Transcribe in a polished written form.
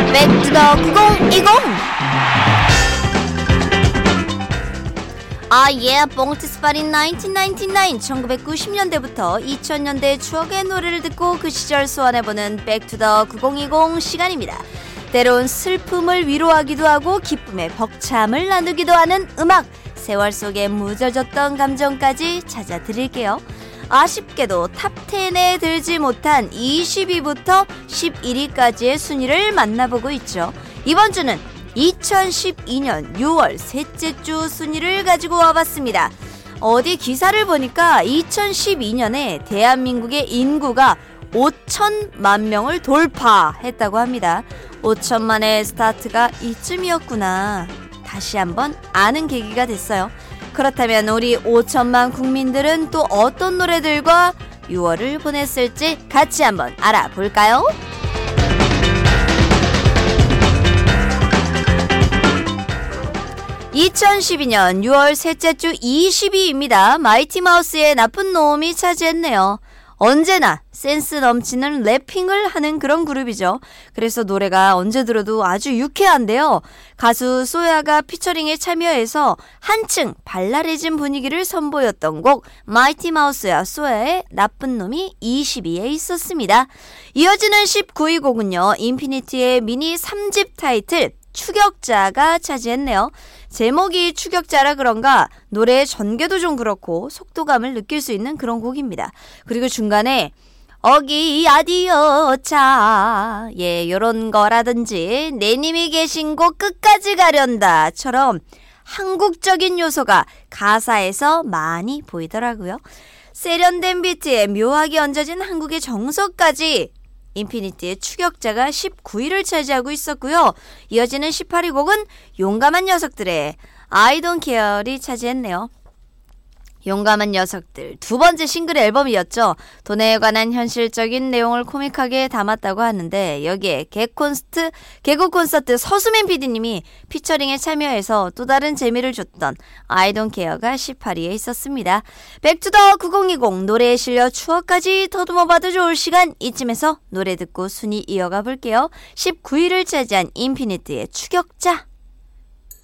백투더 9020. 아예 뽕티스파린 1999 1990년대부터 2000년대 추억의 노래를 듣고 그 시절 소환해보는 백투더 9020 시간입니다. 때론 슬픔을 위로하기도 하고 기쁨의 벅참을 나누기도 하는 음악, 세월 속에 묻어졌던 감정까지 찾아드릴게요. 아쉽게도 탑10에 들지 못한 20위부터 11위까지의 순위를 만나보고 있죠. 이번 주는 2012년 6월 셋째 주 순위를 가지고 와봤습니다. 어디 기사를 보니까 2012년에 대한민국의 인구가 5천만 명을 돌파했다고 합니다. 5천만의 스타트가 이쯤이었구나. 다시 한번 아는 계기가 됐어요. 그렇다면 우리 5천만 국민들은 또 어떤 노래들과 6월을 보냈을지 같이 한번 알아볼까요? 2012년 6월 셋째 주 20위입니다. 마이티마우스의 나쁜 놈이 차지했네요. 언제나 센스 넘치는 래핑을 하는 그런 그룹이죠. 그래서 노래가 언제 들어도 아주 유쾌한데요. 가수 소야가 피처링에 참여해서 한층 발랄해진 분위기를 선보였던 곡 마이티마우스와 소야의 나쁜 놈이 20위에 있었습니다. 이어지는 19위 곡은요. 인피니티의 미니 3집 타이틀 추격자가 차지했네요. 제목이 추격자라 그런가 노래의 전개도 좀 그렇고 속도감을 느낄 수 있는 그런 곡입니다. 그리고 중간에 어기 아디오차 요런 거라든지 내님이 계신 곳 끝까지 가련다 처럼 한국적인 요소가 가사에서 많이 보이더라고요. 세련된 비트에 묘하게 얹어진 한국의 정서까지 인피니티의 추격자가 19위를 차지하고 있었고요. 이어지는 18위 곡은 용감한 녀석들의 I Don't Care이 차지했네요. 용감한 녀석들 두 번째 싱글 앨범이었죠. 돈에 관한 현실적인 내용을 코믹하게 담았다고 하는데 여기에 개그 콘서트 서수민 PD님이 피처링에 참여해서 또 다른 재미를 줬던 I Don't Care가 18위에 있었습니다. 백투더 9020 노래에 실려 추억까지 더듬어봐도 좋을 시간 이쯤에서 노래 듣고 순위 이어가 볼게요. 19위를 차지한 인피니트의 추격자.